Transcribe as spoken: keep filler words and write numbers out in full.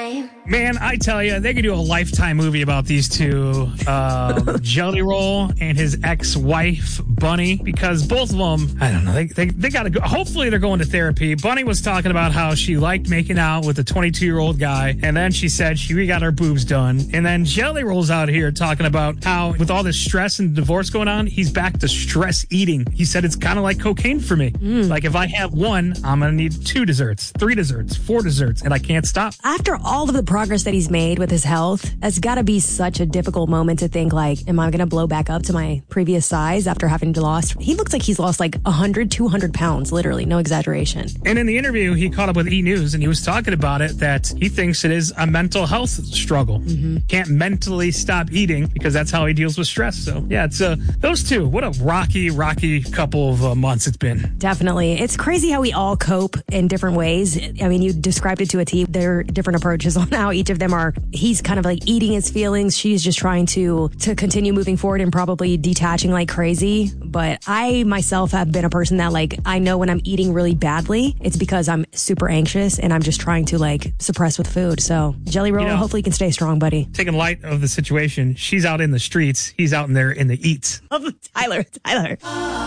time. Man, I tell you, they could do a Lifetime movie about these two, um, Jelly Roll and his ex-wife, Bunny, because both of them, I don't know, they they, they got to go. Hopefully they're going to therapy. Bunny was talking about how she liked making out with a twenty-two-year-old guy, and then she said she got her boobs done. And then Jelly Roll's out here talking about how with all this stress and divorce going on, he's back to stress eating. He said it's kind of like cocaine for me. Mm. Like if I have one, I'm going to need two desserts, three desserts, four desserts, and I can't stop. After all of the progress that he's made with his health, it's got to be such a difficult moment to think like, am I going to blow back up to my previous size after having lost? He looks like he's lost like one hundred, two hundred pounds, literally, no exaggeration. And in the interview, he caught up with E! News and he was talking about it, that he thinks it is a mental health struggle. Mm-hmm. Can't mentally stop eating because that's how he deals with stress. So yeah, it's uh, those two. What a rocky, rocky couple of uh, months it's been. Definitely. It's crazy how we all cope in different ways. I mean, you described it to a T. There are different approaches on how each of them are. He's kind of like eating his feelings. She's just trying to to continue moving forward and probably detaching like crazy. But I myself have been a person that like, I know when I'm eating really badly, it's because I'm super anxious and I'm just trying to like suppress with food. So Jelly Roll, you know, hopefully you can stay strong, buddy. Taking light of the situation, she's out in the streets. He's out in there in the eats. Tyler, Tyler.